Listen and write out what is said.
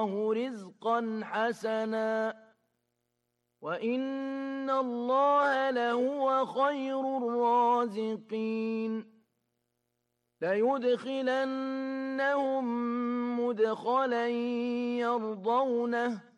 الله رزقا حسنا وإن الله لهو خير الرازقين ليدخلنهم مدخلا يرضونه